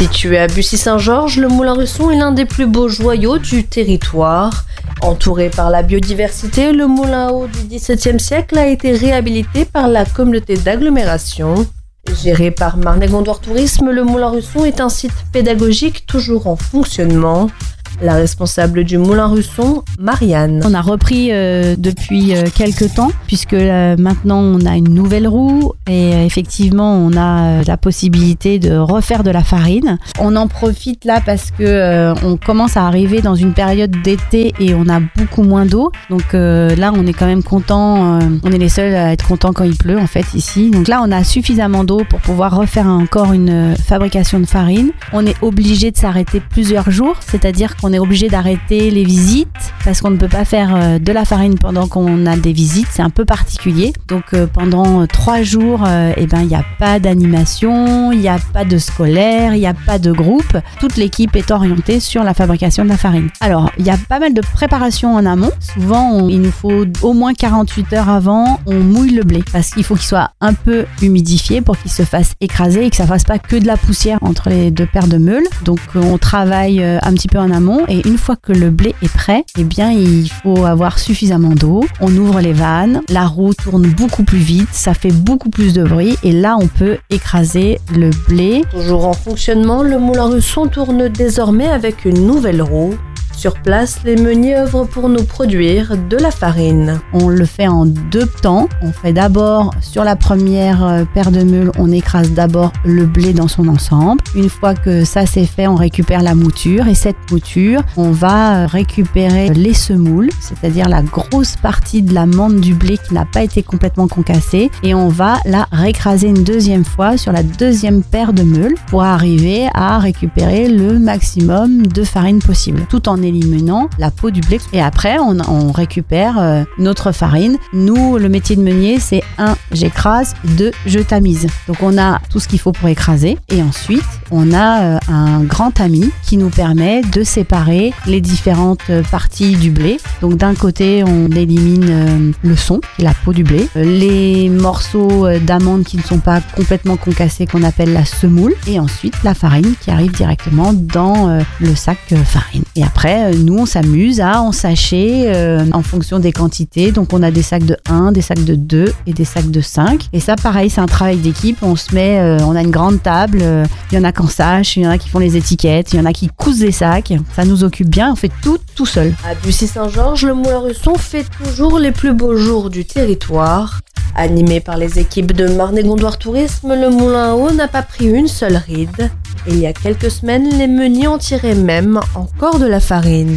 Situé à Bussy-Saint-Georges, le Moulin-Russon est l'un des plus beaux joyaux du territoire. Entouré par la biodiversité, le moulin à eau du XVIIe siècle a été réhabilité par la communauté d'agglomération. Géré par Marne-et-Gondoire Tourisme, le Moulin-Russon est un site pédagogique toujours en fonctionnement. La responsable du Moulin-Russon, Marianne. On a repris depuis quelques temps, puisque maintenant on a une nouvelle roue et effectivement on a la possibilité de refaire de la farine. On en profite là parce que on commence à arriver dans une période d'été et on a beaucoup moins d'eau. Donc là on est quand même content, on est les seuls à être contents quand il pleut en fait ici. Donc là on a suffisamment d'eau pour pouvoir refaire encore une fabrication de farine. On est obligé de s'arrêter plusieurs jours, c'est-à-dire qu'on est obligé d'arrêter les visites parce qu'on ne peut pas faire de la farine pendant qu'on a des visites, c'est un peu particulier. Donc pendant 3 jours, il n'y a pas d'animation, il n'y a pas de scolaire, il n'y a pas de groupe. Toute l'équipe est orientée sur la fabrication de la farine. Alors, il y a pas mal de préparation en amont. Souvent, il nous faut au moins 48 heures avant, on mouille le blé parce qu'il faut qu'il soit un peu humidifié pour qu'il se fasse écraser et que ça fasse pas que de la poussière entre les 2 paires de meules. Donc on travaille un petit peu en amont et une fois que le blé est prêt, il faut avoir suffisamment d'eau. On ouvre les vannes, la roue tourne beaucoup plus vite, ça fait beaucoup plus de bruit et là on peut écraser le blé. Toujours en fonctionnement, le Moulin-Russon tourne désormais avec une nouvelle roue. Sur place, les meuniers œuvrent pour nous produire de la farine. On le fait en 2 temps. On fait d'abord, sur la première paire de meules, on écrase d'abord le blé dans son ensemble. Une fois que ça c'est fait, on récupère la mouture et cette mouture, on va récupérer les semoules, c'est-à-dire la grosse partie de la mante du blé qui n'a pas été complètement concassée et on va la récraser une deuxième fois sur la deuxième paire de meules pour arriver à récupérer le maximum de farine possible, tout en éliminant la peau du blé. Et après, on récupère notre farine. Nous, le métier de meunier, c'est 1, j'écrase, 2, je tamise. Donc, on a tout ce qu'il faut pour écraser. Et ensuite, on a un grand tamis qui nous permet de séparer les différentes parties du blé. Donc, d'un côté, on élimine le son, la peau du blé, les morceaux d'amandes qui ne sont pas complètement concassés, qu'on appelle la semoule, et ensuite la farine qui arrive directement dans le sac farine. Et après, nous, on s'amuse à ensacher en fonction des quantités. Donc, on a des sacs de 1, des sacs de 2 et des sacs de 5. Et ça, pareil, c'est un travail d'équipe. On se met, on a une grande table. Il y en a qui en sachent, il y en a qui font les étiquettes, il y en a qui cousent des sacs. Ça nous occupe bien. On fait tout seul. À Bussy-Saint-Georges, le Moulin-Russon fait toujours les plus beaux jours du territoire. Animé par les équipes de Marne-et-Gondoire Tourisme, le moulin à eau n'a pas pris une seule ride. Il y a quelques semaines, les meuniers en tiraient même encore de la farine.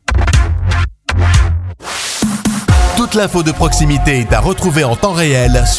Toute l'info de proximité est à retrouver en temps réel sur